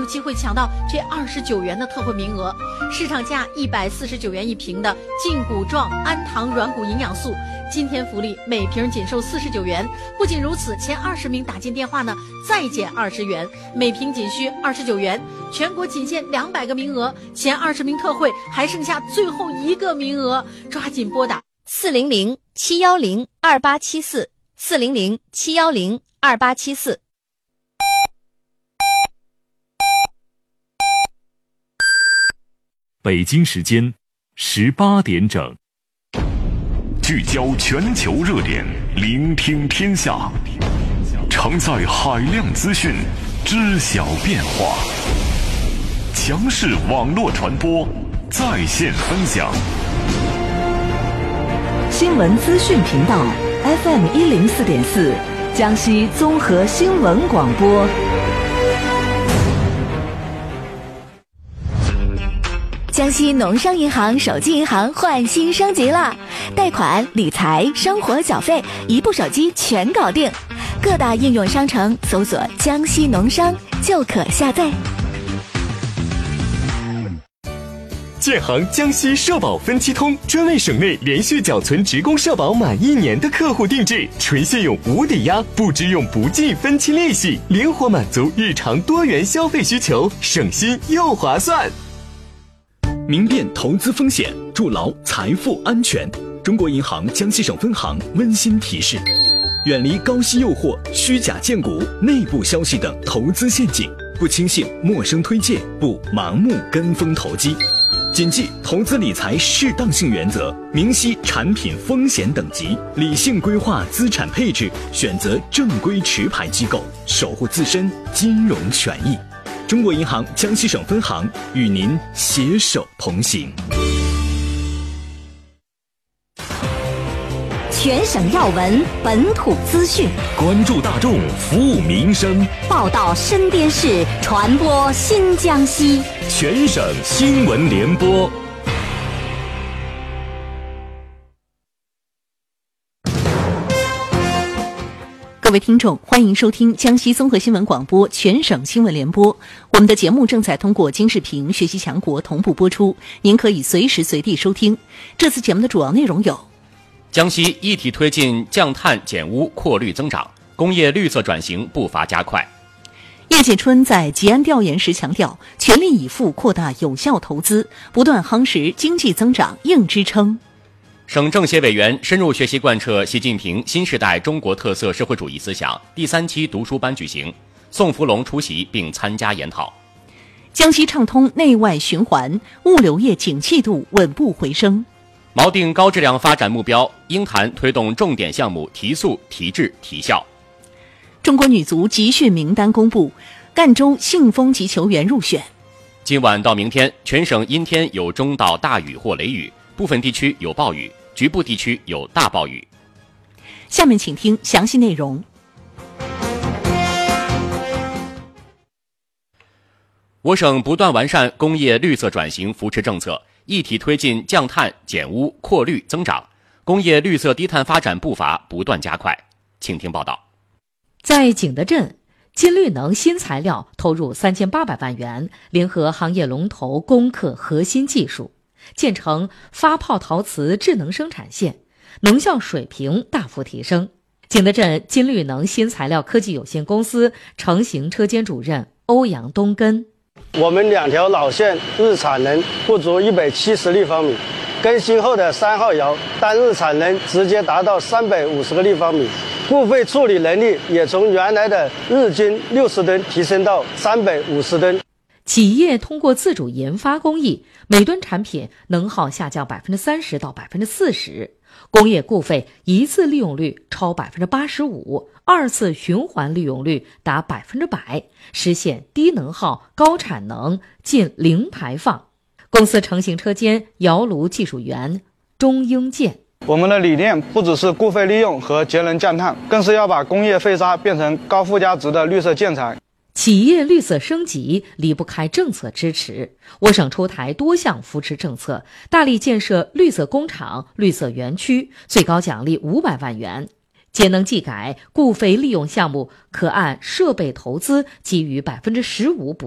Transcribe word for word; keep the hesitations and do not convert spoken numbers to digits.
机会抢到这二十九元的特惠名额。市场价一百四十九元一瓶的劲骨状氨糖软骨营养素，今天福利每瓶仅售四十九元。不仅如此，前二十名打进电话呢，再减二十元，每瓶仅需二十九元。全国仅限两百个名额，前二十名特惠还剩下最后一个名额，抓紧拨打四零零七幺零二八七四四零零七幺零二八七四。 北京时间十八点整，聚焦全球热点，聆听天下，承载海量资讯，知晓变化。强势网络传播，在线分享。 新闻资讯频道 F M 一零四点四，江西综合新闻广播。 江西农商银行手机银行换新升级了，贷款、理财、生活缴费，一部手机全搞定。各大应用商城搜索“江西农商”就可下载。 建行江西社保分期通专为省内连续缴存职工社保满一年的客户定制，纯信用无抵押，不支用不计分期利息，灵活满足日常多元消费需求，省心又划算。 明辨投资风险，筑牢财富安全。中国银行江西省分行温馨提示：远离高息诱惑、虚假荐股、内部消息等投资陷阱，不轻信陌生推荐，不盲目跟风投机。谨记投资理财适当性原则，明晰产品风险等级，理性规划资产配置，选择正规持牌机构，守护自身金融权益。中国银行江西省分行与您携手同行。 全省要闻，本土资讯， 关注大众，服务民生， 报道身边事，传播新江西。 全省新闻联播。 各位听众，欢迎收听江西综合新闻广播全省新闻联播。我们的节目正在通过京视频、学习强国同步播出，您可以随时随地收听。这次节目的主要内容有： 江西一体推进降碳减污扩绿增长，工业绿色转型步伐加快。 叶建春在吉安调研时强调，全力以赴扩大有效投资，不断夯实经济增长硬支撑。 省政协委员深入学习贯彻习近平新时代中国特色社会主义思想第三期读书班举行，宋福龙出席并参加研讨。 江西畅通内外循环，物流业景气度稳步回升。 锚定高质量发展目标，鹰潭推动重点项目提速、提质、提效。 中国女足集训名单公布，赣州信丰籍球员入选。 今晚到明天，全省阴天有中到大雨或雷雨，部分地区有暴雨，局部地区有大暴雨。 下面请听详细内容。 我省不断完善工业绿色转型扶持政策，一体推进降碳减污扩绿增长，工业绿色低碳发展步伐不断加快。请听报道。 在景德镇，金绿能新材料投入三千八百万元，联合行业龙头攻克核心技术，建成发泡陶瓷智能生产线，能效水平大幅提升。景德镇金绿能新材料科技有限公司成型车间主任欧阳东根： 我们两条老线日产能不足一百七十立方米，更新后的三号窑单日产能直接达到三百五十个立方米，固废处理能力也从原来的日均六十吨提升到三百五十吨。 企业通过自主研发工艺，每吨产品能耗下降百分之三十到百分之四十，工业固废一次利用率超百分之八十五，二次循环利用率达百分之百，实现低能耗、高产能、近零排放。公司成型车间窑炉技术员钟英建： 我们的理念不只是固废利用和节能降碳，更是要把工业废渣变成高附加值的绿色建材。 企业绿色升级离不开政策支持，我省出台多项扶持政策，大力建设绿色工厂、绿色园区，最高奖励五百万元。节能技改固废利用项目可按设备投资给予百分之十五补